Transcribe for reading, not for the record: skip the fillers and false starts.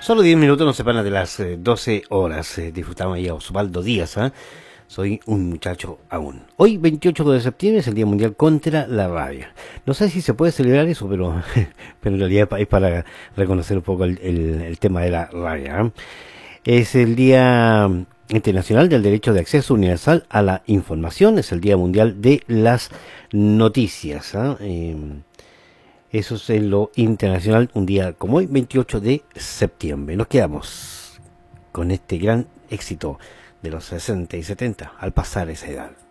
Solo 10 minutos nos separan de las 12 horas. Disfrutamos ahí a Osvaldo Díaz. Soy un muchacho aún. Hoy, 28 de septiembre, es el Día Mundial contra la Rabia. No sé si se puede celebrar eso, pero, pero en realidad es para reconocer un poco el tema de la rabia. Es el Día Internacional del Derecho de Acceso Universal a la Información. Es el Día Mundial de las Noticias. Eso es en lo internacional, un día como hoy, 28 de septiembre. Nos quedamos con este gran éxito de los 60 y 70 al pasar esa edad.